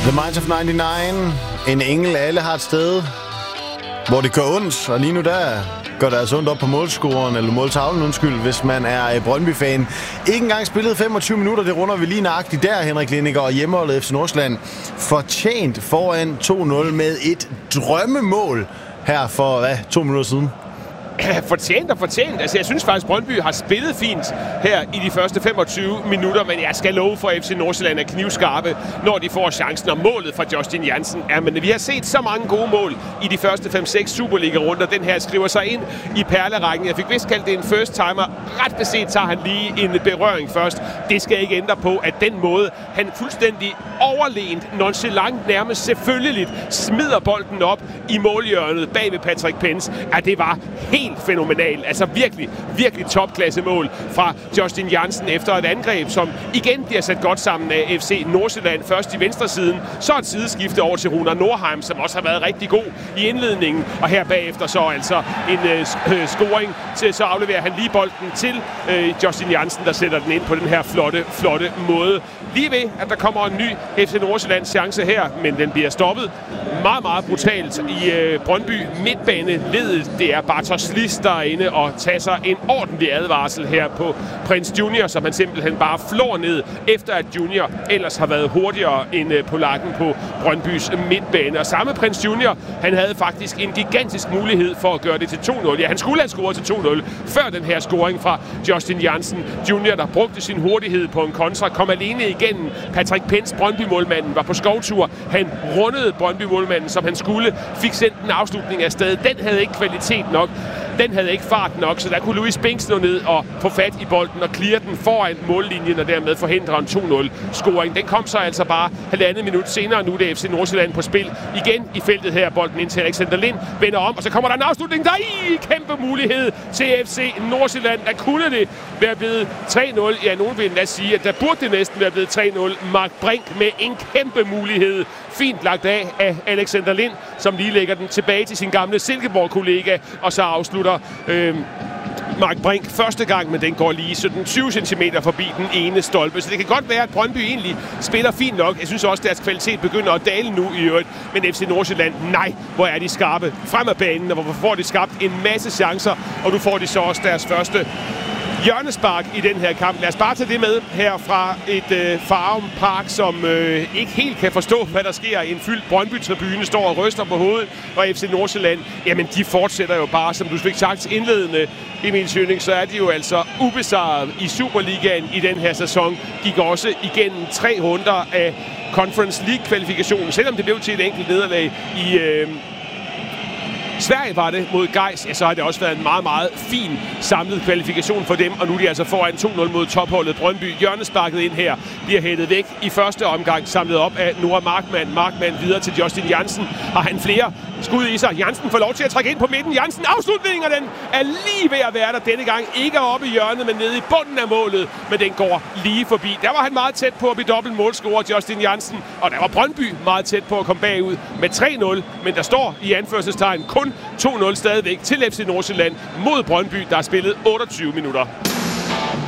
The Minds of 99. En engel, alle har et sted, hvor det gør ondt. Og lige nu der gør det altså ondt op på målscoren, eller måltavlen, undskyld, hvis man er Brøndby-fan. Ikke engang spillet 25 minutter, det runder vi lige nøjagtigt der, Henrik Lindinger, og hjemmeholdet FC Nordsjælland. Fortjent foran 2-0 med et drømmemål her for, 2 minutter siden. Fortjent. Altså, jeg synes faktisk, Brøndby har spillet fint her i de første 25 minutter, men jeg skal love for, FC Nordsjælland er knivskarpe, når de får chancen, og målet fra Justin Jansen er. Men vi har set så mange gode mål i de første 5-6 Superliga-runder. Den her skriver sig ind i perlerækken. Jeg fik vist kaldt det en first timer. Ret beset tager han lige en berøring først. Det skal ikke ændre på, at den måde, han fuldstændig overlegent, nonchalant, nærmest selvfølgeligt smider bolden op i målhjørnet bag ved Patrick Pence, at det var helt fænomenal. Altså virkelig topklasse mål fra Justin Jansen efter et angreb, som igen bliver sat godt sammen af FC Nordsjælland. Først i venstre siden, så et sideskifte over til Runar Nordheim, som også har været rigtig god i indledningen. Og her bagefter så altså en scoring til, så afleverer han lige bolden til Justin Jansen, der sætter den ind på den her flotte måde. Lige ved, at der kommer en ny FC Nordsjællands chance her, men den bliver stoppet meget brutalt i Brøndby midtbaneledet. Det er Bartosz Lis, der er inde og tager sig en ordentlig advarsel her på Prince Junior, som han simpelthen bare flår ned, efter at Junior ellers har været hurtigere end polakken på Brøndbys midtbane. Og samme Prince Junior, han havde faktisk en gigantisk mulighed for at gøre det til 2-0. Ja, han skulle have scoret til 2-0 før den her scoring fra Justin Jansen. Junior, der brugte sin hurtighed på en kontra, kom alene igennem. Patrick Pence, Brøndby-målmanden, var på skovtur. Han rundede Brøndby-målmanden, som han skulle, fik sendt en afslutning af sted. Den havde ikke kvalitet nok. Den havde ikke fart nok, så der kunne Louis Binks nå ned og få fat i bolden og clear den foran mållinjen og dermed forhindre en 2-0-scoring. Den kom så altså bare 1,5 minut senere. Nu er det FC Nordsjælland på spil igen i feltet her. Bolden ind til Alexander Lind, vender om, og så kommer der en afslutning. Der er kæmpe mulighed til FC Nordsjælland. Der kunne det være blevet 3-0. Ja, nogen vil endda sige, at der burde det næsten være blevet 3-0. Mark Brink med en kæmpe mulighed. Fint lagt af Alexander Lind, som lige lægger den tilbage til sin gamle Silkeborg-kollega, og så afslutter Mark Brink første gang, men den går lige 17-20 cm forbi den ene stolpe. Så det kan godt være, at Brøndby egentlig spiller fint nok. Jeg synes også, at deres kvalitet begynder at dale nu i øvrigt. Men FC Nordsjælland, nej, hvor er de skarpe frem af banen, og hvor får de skabt en masse chancer. Og nu får de så også deres første hjørnespark i den her kamp. Lad os bare tage det med her fra et Farum Park, som ikke helt kan forstå, hvad der sker. En fyldt Brøndby-tribune står og ryster på hovedet, og FC Nordsjælland, jamen de fortsætter jo bare, som du fik sagt indledende, Emil Schønning, så er de jo altså ubesejret i Superligaen i den her sæson. Gik også igennem 3 runder af Conference League-kvalifikationen, selvom det blev til et enkelt nederlag i Sverige var det mod Gais, ja, så har det også været en meget fin samlet kvalifikation for dem, og nu er de altså foran 2-0 mod topholdet Brøndby. Hjørnesparket ind her bliver hættet væk i første omgang, samlet op af Nora Markmann. Markmann videre til Justin Jansen. Har han flere skud i sig? Jansen får lov til at trække ind på midten. Jansen afslutningen, og den er lige ved at være der denne gang. Ikke oppe i hjørnet, men nede i bunden af målet, men den går lige forbi. Der var han meget tæt på at blive dobbelt målscorer, Justin Jansen, og der var Brøndby meget tæt på at komme bagud med 3-0, men der står i anførselstegn kun 2-0 stadigvæk til FC Nordsjælland mod Brøndby, der har spillet 28 minutter.